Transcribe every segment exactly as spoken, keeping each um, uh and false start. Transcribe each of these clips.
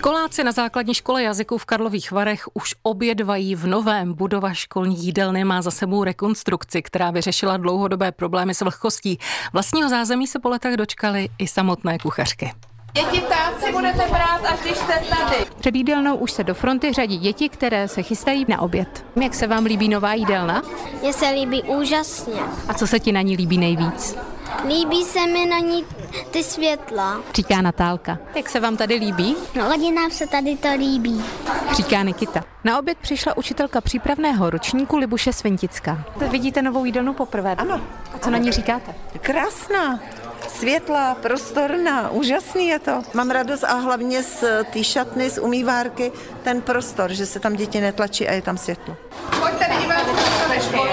Školáci na základní škole jazyků v Karlových Varech už obědvají v novém. Budova školní jídelny má za sebou rekonstrukci, která vyřešila dlouhodobé problémy s vlhkostí. Vlastního zázemí se po letech dočkaly i samotné kuchařky. Děti, ptáci budete brát, až když jste tady. Před jídelnou už se do fronty řadí děti, které se chystají na oběd. Jak se vám líbí nová jídelna? Mně se líbí úžasně. A co se ti na ní líbí nejvíc? Líbí se mi na ní ty světla. Říká Natálka. Jak se vám tady líbí? No, rodinám se tady to líbí. Říká Nikita. Na oběd přišla učitelka přípravného ročníku Libuše Svintická. Vidíte novou jídelnu poprvé? Ano. A co na ní říkáte? Krásná, světlá, prostorná, úžasný je to. Mám radost a hlavně z té šatny, z umývárky, ten prostor, že se tam děti netlačí a je tam světlo. Pojďte, díváte do školy.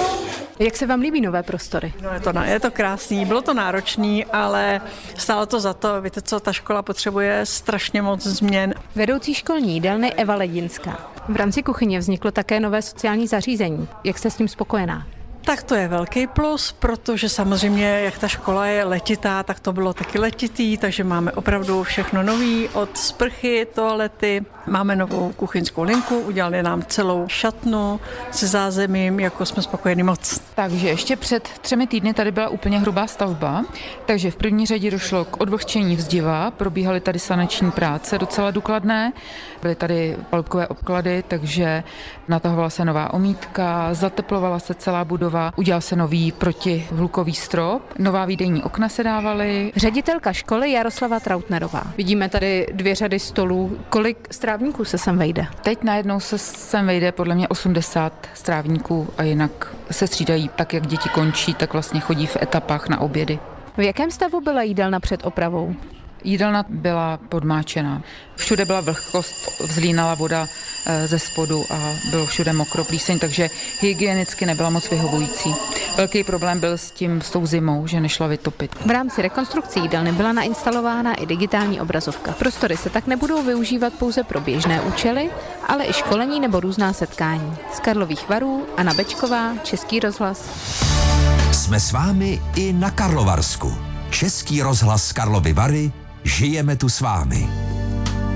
Jak se vám líbí nové prostory? No je to, je to krásný, bylo to náročný, ale stálo to za to. Víte co, ta škola potřebuje strašně moc změn. Vedoucí školní jídelny Eva Ledinská. V rámci kuchyně vzniklo také nové sociální zařízení. Jak jste s tím spokojená? Tak to je velký plus, protože samozřejmě, jak ta škola je letitá, tak to bylo taky letitý, takže máme opravdu všechno nový, od sprchy, toalety, máme novou kuchyňskou linku, udělali nám celou šatnu se zázemím, jako jsme spokojení moc. Takže ještě před třemi týdny tady byla úplně hrubá stavba, takže v první řadě došlo k odvlhčení vzdiva, probíhaly tady sanační práce docela důkladné, byly tady palubkové obklady, takže natahovala se nová omítka, zateplovala se celá budova, udělal se nový protihlukový strop, nová výdejní okna se dávaly. Ředitelka školy Jaroslava Trautnerová. Vidíme tady dvě řady stolů. Kolik strávníků se sem vejde? Teď najednou se sem vejde podle mě osmdesát strávníků a jinak se střídají tak, jak děti končí, tak vlastně chodí v etapách na obědy. V jakém stavu byla jídelna před opravou? Jídelna byla podmáčená. Všude byla vlhkost, vzlínala voda ze spodu a bylo všude mokro, plíseň, takže hygienicky nebyla moc vyhovující. Velký problém byl s tím, s tou zimou, že nešla vytopit. V rámci rekonstrukce jídelny byla nainstalována i digitální obrazovka. Prostory se tak nebudou využívat pouze pro běžné účely, ale i školení nebo různá setkání. Z Karlových Varů Anna Bečková, Český rozhlas. Jsme s vámi i na Karlovarsku. Český rozhlas Karlovy Vary, žijeme tu s vámi.